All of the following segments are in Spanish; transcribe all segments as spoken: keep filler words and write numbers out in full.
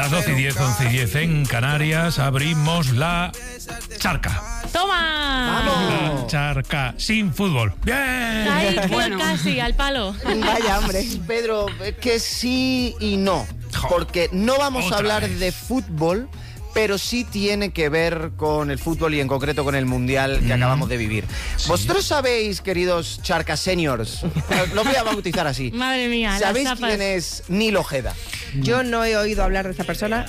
las doce y diez, once y diez en Canarias, abrimos la charca. ¡Toma! La charca sin fútbol. ¡Bien! Ahí, bueno. Casi, al palo. Vaya, hombre. Pedro, que sí y no. Porque no vamos Otra a hablar vez. de fútbol, pero sí tiene que ver con el fútbol y en concreto con el Mundial que mm. acabamos de vivir. ¿Sí? Vosotros sabéis, queridos charca seniors, lo voy a bautizar así. Madre mía, ¿sabéis las tapas. quién es Nil Ojeda? Yo no he oído hablar de esta persona.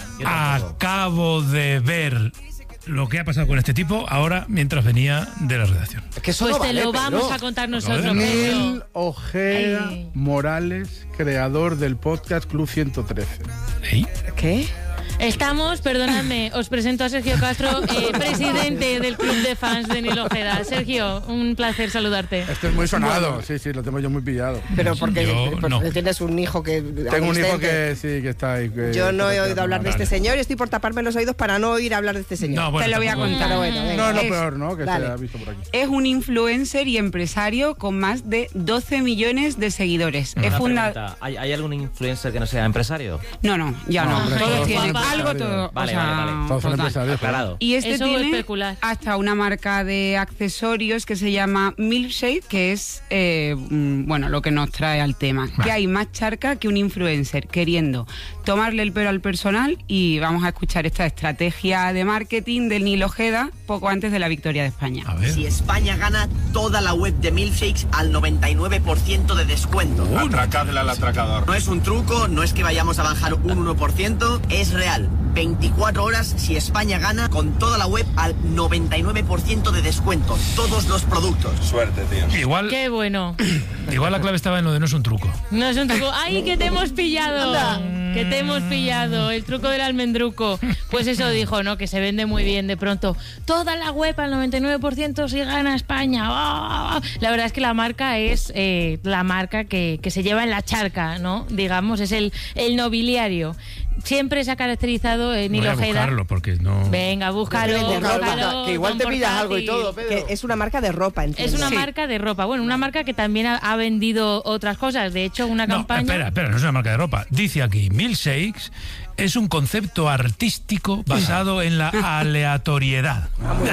Acabo de ver lo que ha pasado con este tipo ahora mientras venía de la redacción. Es que eso pues no te vale, lo vamos Pedro. a contar nosotros. Nil Ojeda Ay. Morales, creador del podcast Club ciento trece. ¿Eh? ¿Qué? Estamos, perdonadme, os presento a Sergio Castro, eh, presidente del club de fans de Nil Ojeda. Sergio, un placer saludarte. Esto es muy sonado, sí, sí, lo tengo yo muy pillado. Pero porque, Yo porque no. tienes un hijo que... Tengo un hijo que sí, que está ahí. Que Yo no he que- oído hablar de este señor y estoy por taparme los oídos para no oír hablar de este señor. No, bueno, Te lo voy a tampoco- contar. Pero bueno, venga. No, es lo Es- peor, ¿no? Que dale. se ha visto por aquí. Es un influencer y empresario con más de doce millones de seguidores. Es Una funda... pregunta, ¿Hay, ¿Hay algún influencer que no sea empresario? No, no, ya No, no. hombre, Todos todos tienen son algo, empresarios. todo. Vale, o sea, vale, vale. Todos son total. empresarios. Aclarado. Y este Eso tiene especular. hasta una marca de accesorios que se llama Milkshake, que es, eh, mm, bueno, lo que nos trae al tema. Que hay más charca que un influencer queriendo tomarle el pelo al personal y vamos a escuchar esta estrategia de marketing del Nil Ojeda poco antes de la victoria de España. A ver. Si España gana, toda la web de Milkshakes al noventa y nueve por ciento de descuento. Atracadle al atracador. No es un truco, no es que vayamos a bajar un uno por ciento, es real. veinticuatro horas si España gana, con toda la web al noventa y nueve por ciento de descuento. Todos los productos. Suerte, tío. Igual, Qué bueno. igual la clave estaba en lo de no es un truco. No es un truco. ¡Ay, que te hemos pillado! Que te hemos pillado. El truco del almendruco. Pues eso dijo, ¿no? Que se vende muy bien de pronto. Toda la web al noventa y nueve por ciento si gana España. ¡Oh! La verdad es que la marca es eh, la marca que, que se lleva en la charca, ¿no? Digamos, es el, el nobiliario. Siempre se ha caracterizado en Nil Voy a Ojeda. buscarlo porque no... Venga, búscalo. De ropa, búscalo, que igual te don pillas algo y portátil. todo, Pedro. Que es una marca de ropa, entiendo. Es una Sí. marca de ropa. Bueno, una marca que también ha, ha vendido otras cosas. De hecho, una No, campaña... espera, espera, no es una marca de ropa. Dice aquí, Milkshakes es un concepto artístico basado en la aleatoriedad.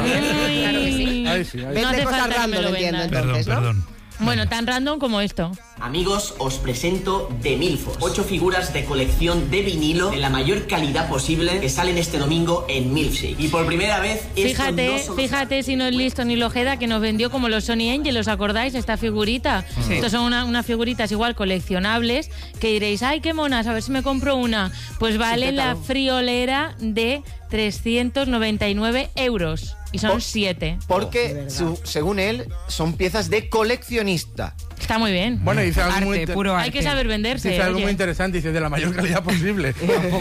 Ay, Ahí sí, ahí Vende no hace cosas falta que me random, lo entiendo, vendan. Perdón, entonces, ¿no? perdón. Bueno, tan random como esto. Amigos, os presento The Milfos. Ocho figuras de colección de vinilo de la mayor calidad posible que salen este domingo en Milkshake. Y por primera vez... esto Fíjate, no solo fíjate si no es listo Nil Ojeda, que nos vendió como los Sony Angel, ¿os acordáis? Esta figurita. Sí. Estos son una- unas figuritas igual coleccionables que diréis, ay, qué monas, a ver si me compro una. Pues vale la friolera de trescientos noventa y nueve euros. Y son Por- siete. Porque, su- según él, son piezas de coleccionista. Está muy bien. Bueno, dice algo muy Arte, inter- puro arte. Hay que saber venderse. dice algo oye. muy interesante, dice de la mayor calidad posible.